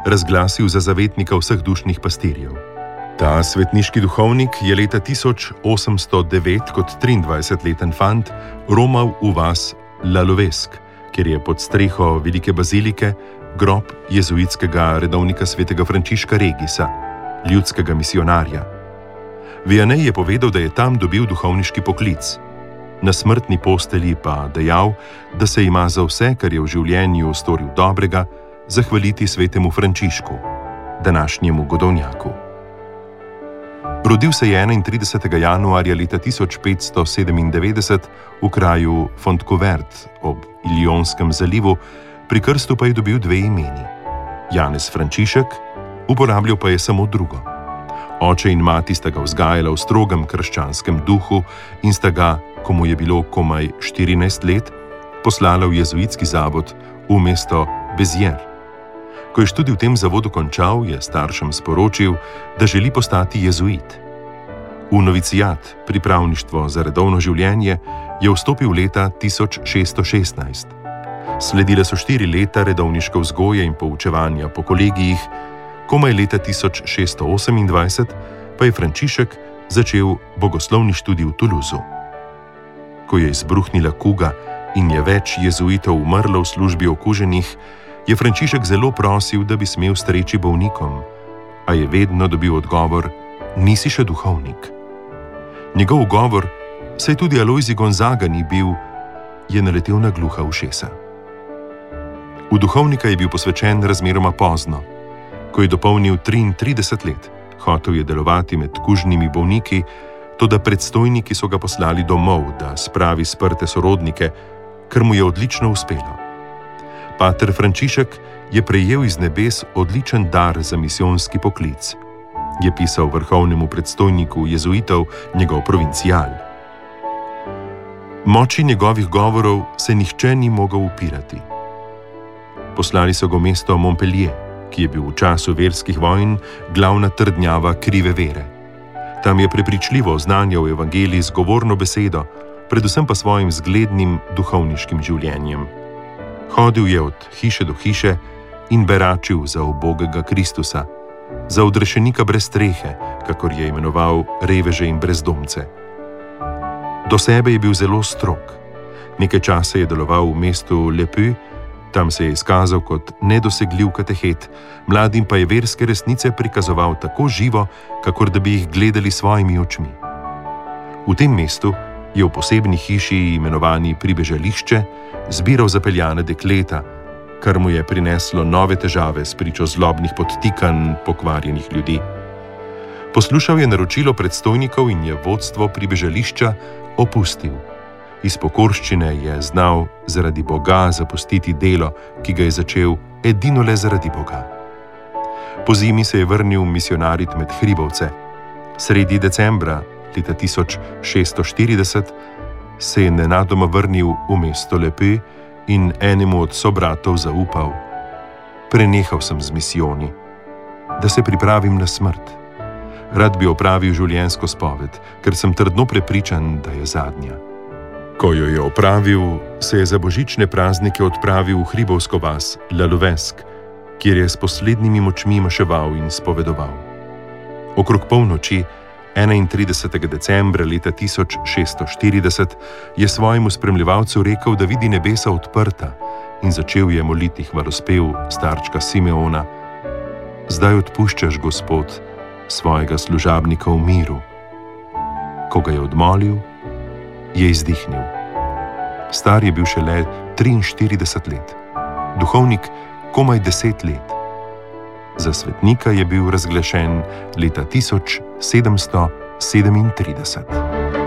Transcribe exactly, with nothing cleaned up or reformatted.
razglasil za zavetnika vseh dušnih pastirjev. Ta svetniški duhovnik je leta tisoč osemsto devet kot triindvajsetleten fant romal v vas La Lovesk, kjer je pod streho velike bazilike grob jezuitskega redovnika svetega Frančiška Regisa, ljudskega misionarja. Vianney je povedal, da je tam dobil duhovniški poklic. Na smrtni postelji pa dejal, da se ima za vse, kar je v življenju storil dobrega, zahvaliti svetemu Frančišku, današnjemu godovnjaku. Rodil se je enaintridesetega januarja leta tisoč petsto sedemindevetdeset v kraju Fontcouvert ob Ilionskem zalivu, pri krstu pa je dobil dve imeni. Janez Frančišek, uporabljal pa je samo drugo. Oče in mati sta ga vzgajala v strogem krščanskem duhu in sta ga, ko mu je bilo komaj štirinajst let, poslala v jezuitski zavod v mesto Béziers. Ko je študij v tem zavodu končal, je staršem sporočil, da želi postati jezuit. V novicijat, pripravništvo za redovno življenje, je vstopil leta tisoč šeststo šestnajst. Sledile so štiri leta redovniške vzgoje in poučevanja po kolegijih, komaj leta tisoč šeststo osemindvajset pa je Frančišek začel bogoslovni študij v Toulouseu. Ko je izbruhnila kuga in je več jezuitov umrlo v službi okuženih, je Frančišek zelo prosil, da bi smel streči bolnikom, a je vedno dobil odgovor: nisi še duhovnik. Njegov ugovor, saj tudi Alojzij Gonzaga ni bil, je naletel na gluha ušesa. V duhovnika je bil posvečen razmeroma pozno. Ko je dopolnil triintrideset let, hotel je delovati med kužnimi bolniki, toda predstojniki so ga poslali domov, da spravi sprte sorodnike, kar mu je odlično uspelo. Pater Frančišek je prejel iz nebes odličen dar za misijonski poklic, je pisal vrhovnemu predstojniku jezuitov njegov provincial. Moči njegovih govorov se nihče ni mogel upirati. Poslali so ga v mesto Montpellier, ki je bil v času verskih vojn glavna trdnjava krive vere. Tam je prepričljivo oznanjal evangelij z govorno besedo, predvsem pa svojim zglednim duhovniškim življenjem. Hodil je od hiše do hiše in beračil za ubogega Kristusa, za odrešenika brez strehe, kakor je imenoval reveže in brezdomce. Do sebe je bil zelo strog. Nekaj časa je deloval v mestu Le Puy, tam se je izkazal kot nedosegljiv katehet, mladim pa je verske resnice prikazoval tako živo, kakor da bi jih gledali svojimi očmi. V tem mestu je v posebni hiši, imenovani Pribežališče, zbiral zapeljane dekleta, kar mu je prineslo nove težave s pričo zlobnih podtikanj pokvarjenih ljudi. Poslušal je naročilo predstojnikov in je vodstvo Pribežališča opustil. Iz pokorščine je znal zaradi Boga zapustiti delo, ki ga je začel edino le zaradi Boga. Po zimi se je vrnil misionarit med hribovce. Sredi decembra leta tisoč šeststo štirideset se je nenadoma vrnil v mesto Le Puy in enemu od sobratov zaupal: prenehal sem z misijoni, da se pripravim na smrt. Rad bi opravil življenjsko spoved, ker sem trdno prepričan, da je zadnja. Ko jo je opravil, se je za božične praznike odpravil v hribovsko vas La Lovesk, kjer je s poslednjimi močmi maševal in spovedoval. Okrog polnoči, enaintridesetega decembra leta tisoč šeststo štirideset, je svojemu spremljevalcu rekel, da vidi nebesa odprta, in začel je moliti hvalospev starčka Simeona: zdaj odpuščaš, Gospod, svojega služabnika v miru. Ko ga je odmolil, je izdihnil. Star je bil šele triinštirideset let, duhovnik komaj deset let. Za svetnika je bil razglašen leta tisoč sedemsto sedemintrideset.